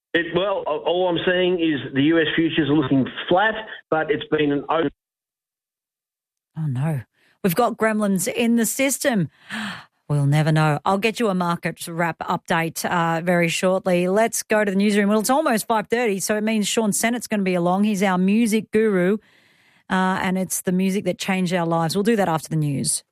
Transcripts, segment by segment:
Well, all I'm seeing is the US futures are looking flat, but it's been an open. Oh, no. We've got gremlins in the system. We'll never know. I'll get you a market wrap update very shortly. Let's go to the newsroom. Well, it's almost 5:30, so it means Sean Sennett's going to be along. He's our music guru, and it's the music that changed our lives. We'll do that after the news.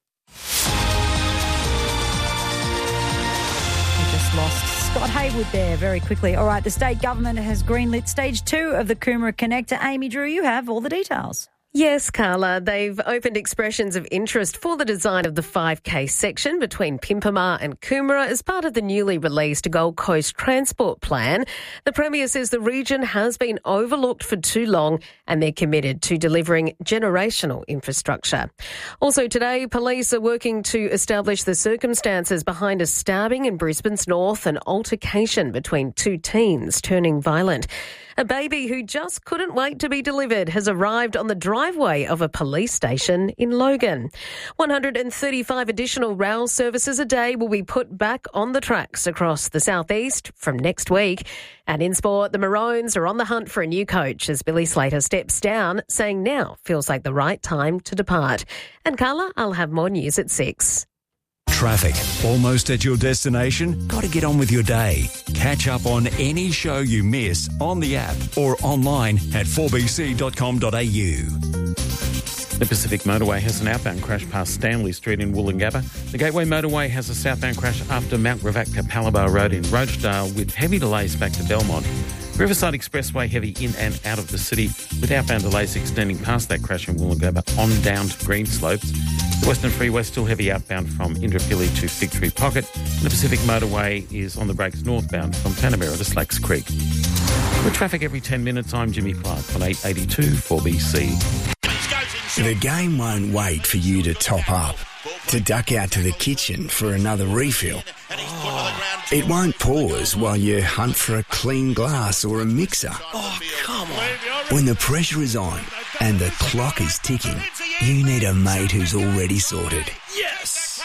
We just lost Scott Haywood there very quickly. All right, the state government has greenlit stage 2 of the Coomera Connector. Amy Drew, you have all the details. Yes, Carla, they've opened expressions of interest for the design of the 5K section between Pimpama and Coomera as part of the newly released Gold Coast Transport Plan. The Premier says the region has been overlooked for too long and they're committed to delivering generational infrastructure. Also today, police are working to establish the circumstances behind a stabbing in Brisbane's north and altercation between 2 teens turning violent. A baby who just couldn't wait to be delivered has arrived on the driveway of a police station in Logan. 135 additional rail services a day will be put back on the tracks across the southeast from next week. And in sport, the Maroons are on the hunt for a new coach as Billy Slater steps down, saying now feels like the right time to depart. And Carla, I'll have more news at 6. Traffic. Almost at your destination? Got to get on with your day. Catch up on any show you miss on the app or online at 4bc.com.au. The Pacific Motorway has an outbound crash past Stanley Street in Woolloongabba. The Gateway Motorway has a southbound crash after Mount Gravatt Palabar Road in Rochedale with heavy delays back to Belmont. Riverside Expressway heavy in and out of the city with outbound delays extending past that crash in Woolloongabba on down to Greenslopes. The Western Freeway still heavy outbound from Indooroopilly to Fig Tree Pocket. And the Pacific Motorway is on the brakes northbound from Tanamera to Slacks Creek. With traffic every 10 minutes, I'm Jimmy Clark on 882 4BC. The game won't wait for you to top up, to duck out to the kitchen for another refill. It won't pause while you hunt for a clean glass or a mixer. Oh, come on. When the pressure is on and the clock is ticking, you need a mate who's already sorted. Yes!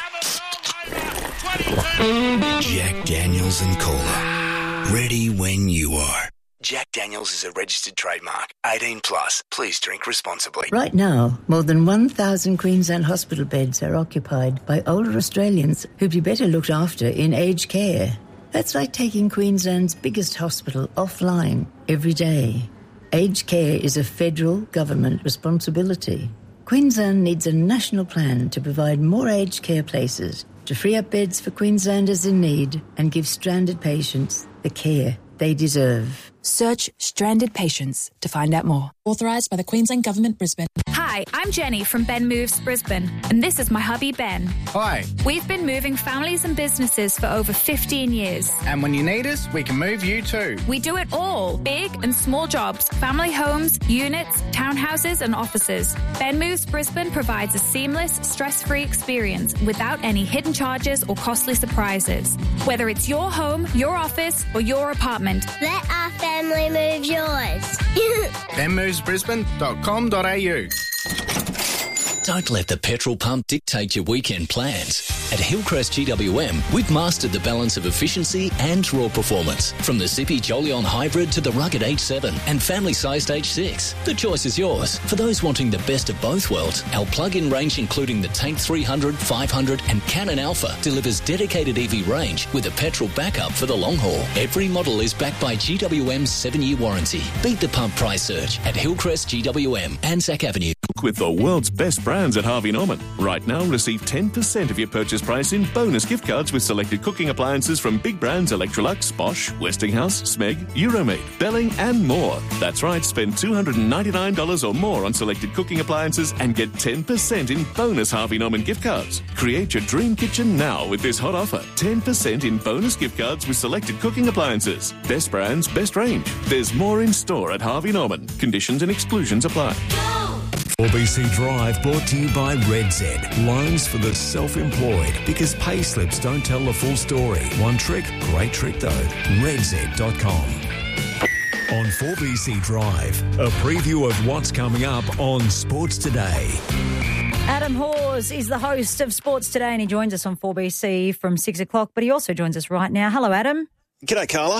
Jack Daniels and Cola. Ready when you are. Jack Daniels is a registered trademark. 18 plus. Please drink responsibly. Right now, more than 1,000 Queensland hospital beds are occupied by older Australians who'd be better looked after in aged care. That's like taking Queensland's biggest hospital offline every day. Aged care is a federal government responsibility. Queensland needs a national plan to provide more aged care places, to free up beds for Queenslanders in need and give stranded patients the care they deserve. Search Stranded Patients to find out more. Authorised by the Queensland Government, Brisbane. Hi, I'm Jenny from Ben Moves Brisbane, and this is my hubby Ben. Hi. We've been moving families and businesses for over 15 years. And when you need us, we can move you too. We do it all. Big and small jobs, family homes, units, townhouses and offices. Ben Moves Brisbane provides a seamless, stress-free experience without any hidden charges or costly surprises. Whether it's your home, your office or your apartment. Let our family move yours. benmovesbrisbane.com.au. Don't let the petrol pump dictate your weekend plans. At Hillcrest GWM, we've mastered the balance of efficiency and raw performance. From the zippy Jolion Hybrid to the rugged H7 and family-sized H6. The choice is yours. For those wanting the best of both worlds, our plug-in range including the Tank 300, 500 and Cannon Alpha delivers dedicated EV range with a petrol backup for the long haul. Every model is backed by GWM's 7-year warranty. Beat the pump price surge at Hillcrest GWM, Anzac Avenue. With the world's best brands at Harvey Norman. Right now, receive 10% of your purchase price in bonus gift cards with selected cooking appliances from big brands Electrolux, Bosch, Westinghouse, Smeg, Euromaid, Belling and more. That's right, spend $299 or more on selected cooking appliances and get 10% in bonus Harvey Norman gift cards. Create your dream kitchen now with this hot offer. 10% in bonus gift cards with selected cooking appliances. Best brands, best range. There's more in store at Harvey Norman. Conditions and exclusions apply. 4BC Drive brought to you by RedZ. Loans for the self-employed because pay slips don't tell the full story. One trick, great trick though. RedZ.com. On 4BC Drive, a preview of what's coming up on Sports Today. Adam Hawes is the host of Sports Today and he joins us on 4BC from 6 o'clock, but he also joins us right now. Hello, Adam. G'day, Carla.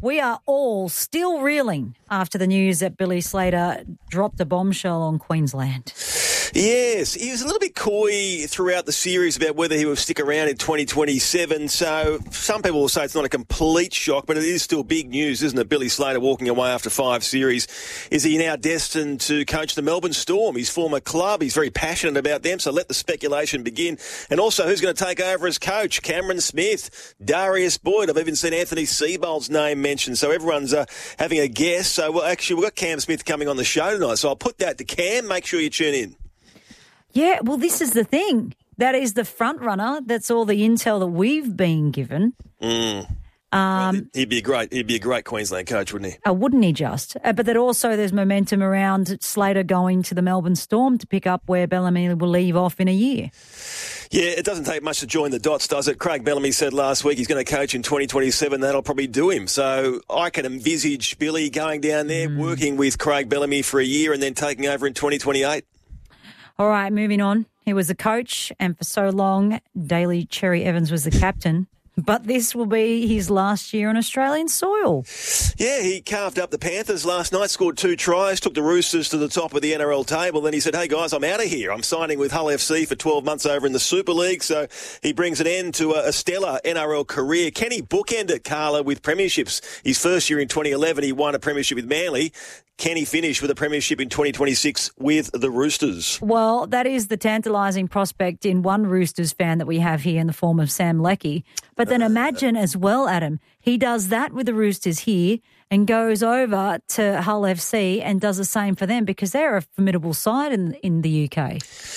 We are all still reeling after the news that Billy Slater dropped a bombshell on Queensland. Yes, he was a little bit coy throughout the series about whether he will stick around in 2027. So some people will say it's not a complete shock, but it is still big news, isn't it? Billy Slater walking away after 5 series. Is he now destined to coach the Melbourne Storm, his former club? He's very passionate about them, so let the speculation begin. And also, who's going to take over as coach? Cameron Smith, Darius Boyd. I've even seen Anthony Seibold's name mentioned, so everyone's having a guess. So, well, actually, we've got Cam Smith coming on the show tonight, so I'll put that to Cam. Make sure you tune in. Yeah, well, this is the thing. That is the front runner. That's all the intel that we've been given. He'd be a great Queensland coach, wouldn't he? Wouldn't he just? But that also there's momentum around Slater going to the Melbourne Storm to pick up where Bellamy will leave off in a year. Yeah, it doesn't take much to join the dots, does it? Craig Bellamy said last week he's going to coach in 2027. That'll probably do him. So I can envisage Billy going down there, working with Craig Bellamy for a year and then taking over in 2028. All right, moving on. He was the coach, and for so long, Daly Cherry Evans was the captain. But this will be his last year on Australian soil. Yeah, he carved up the Panthers last night, scored 2 tries, took the Roosters to the top of the NRL table. Then he said, hey, guys, I'm out of here. I'm signing with Hull FC for 12 months over in the Super League. So he brings an end to a stellar NRL career. Can he bookend it, Carla, with premierships? His first year in 2011, he won a premiership with Manly. Can he finish with a premiership in 2026 with the Roosters? Well, that is the tantalising prospect in one Roosters fan that we have here in the form of Sam Leckie. But then imagine as well, Adam, he does that with the Roosters here and goes over to Hull FC and does the same for them because they're a formidable side in the UK.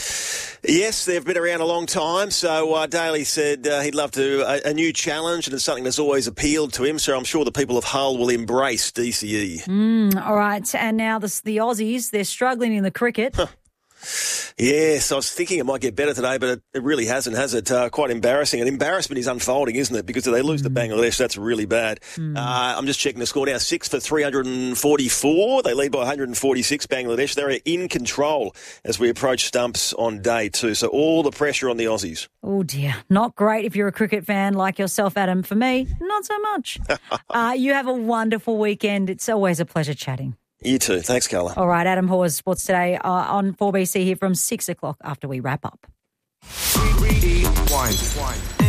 Yes, they've been around a long time. So Daly said he'd love to a new challenge, and it's something that's always appealed to him. So I'm sure the people of Hull will embrace DCE. All right, and now the Aussies, they're struggling in the cricket. Yes, I was thinking it might get better today, but it really hasn't, has it? Quite embarrassing. And embarrassment is unfolding, isn't it? Because if they lose to Bangladesh, that's really bad. I'm just checking the score now. 6 for 344. They lead by 146, Bangladesh. They're in control as we approach stumps on day 2. So all the pressure on the Aussies. Oh, dear. Not great if you're a cricket fan like yourself, Adam. For me, not so much. You have a wonderful weekend. It's always a pleasure chatting. You too. Thanks, Carla. All right, Adam Hawes, Sports Today on 4BC here from 6 o'clock after we wrap up.